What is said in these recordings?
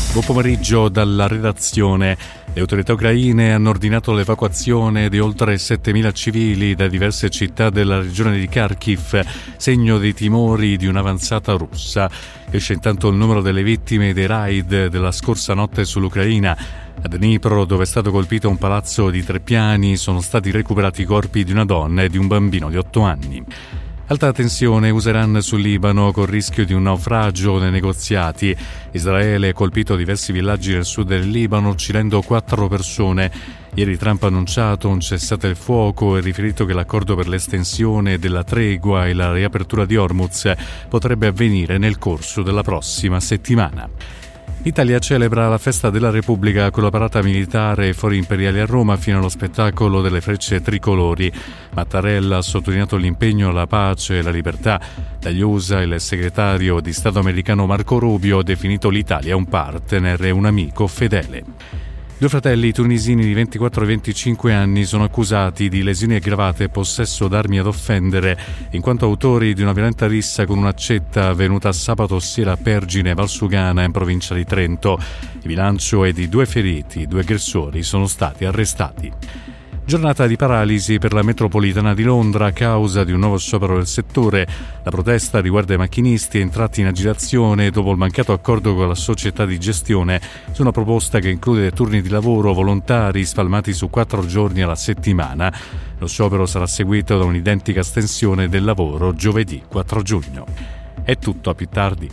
Buon pomeriggio dalla redazione. Le autorità ucraine hanno ordinato l'evacuazione di oltre 7.000 civili da diverse città della regione di Kharkiv, segno dei timori di un'avanzata russa. Cresce intanto il numero delle vittime dei raid della scorsa notte sull'Ucraina. A Dnipro, dove è stato colpito un palazzo di 3 piani, sono stati recuperati i corpi di una donna e di un bambino di 8 anni. Alta tensione Useran sul Libano col rischio di un naufragio nei negoziati. Israele ha colpito diversi villaggi nel sud del Libano uccidendo 4 persone. Ieri Trump ha annunciato un cessate il fuoco e riferito che l'accordo per l'estensione della tregua e la riapertura di Hormuz potrebbe avvenire nel corso della prossima settimana. L'Italia celebra la festa della Repubblica con la parata militare e fori imperiali a Roma fino allo spettacolo delle frecce tricolori. Mattarella ha sottolineato l'impegno alla pace e alla libertà. Dagli USA il segretario di Stato americano Marco Rubio ha definito l'Italia un partner e un amico fedele. 2 fratelli tunisini di 24 e 25 anni sono accusati di lesioni aggravate e possesso d'armi ad offendere, in quanto autori di una violenta rissa con un'accetta avvenuta sabato sera a Pergine, Valsugana, in provincia di Trento. Il bilancio è di 2 feriti, 2 aggressori sono stati arrestati. Giornata di paralisi per la metropolitana di Londra a causa di un nuovo sciopero del settore. La protesta riguarda i macchinisti entrati in agitazione dopo il mancato accordo con la società di gestione su una proposta che include turni di lavoro volontari spalmati su 4 giorni alla settimana. Lo sciopero sarà seguito da un'identica estensione del lavoro giovedì 4 giugno. È tutto, a più tardi.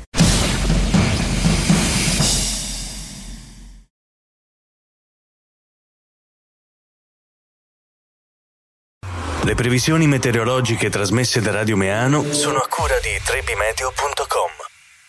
Le previsioni meteorologiche trasmesse da Radio Meano sono a cura di trebimeteo.com.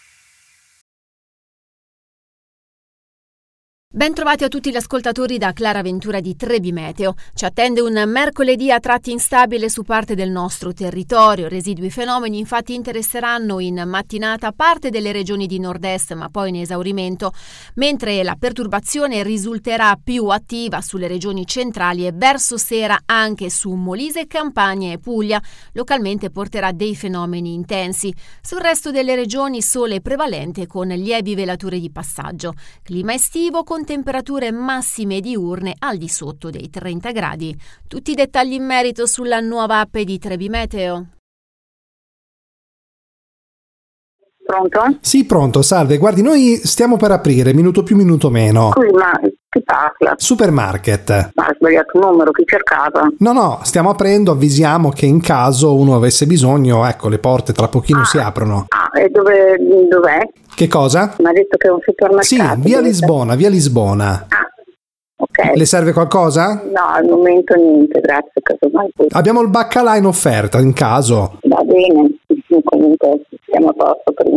Ben trovati a tutti gli ascoltatori da Clara Ventura di Trebi Meteo. Ci attende un mercoledì a tratti instabile su parte del nostro territorio. Residui fenomeni infatti interesseranno in mattinata parte delle regioni di nord-est, ma poi in esaurimento, mentre la perturbazione risulterà più attiva sulle regioni centrali e verso sera anche su Molise, Campania e Puglia. Localmente porterà dei fenomeni intensi. Sul resto delle regioni sole prevalente con lievi velature di passaggio. Clima estivo con temperature massime diurne al di sotto dei 30 gradi. Tutti i dettagli in merito sulla nuova app di Trebi Meteo. Pronto? Sì, pronto, salve. Guardi, noi stiamo per aprire, minuto più, minuto meno. Scusi, ma chi parla? Supermarket. Ma ha sbagliato il numero, chi cercava? No, stiamo aprendo, avvisiamo che in caso uno avesse bisogno, ecco, le porte tra pochino si aprono. E dov'è? Che cosa? Mi ha detto che è un supermercato. Sì, via Lisbona. Ok. Le serve qualcosa? No, al momento niente, grazie. Casomai poi. Abbiamo il baccalà in offerta, in caso. Va bene, comunque siamo a posto per il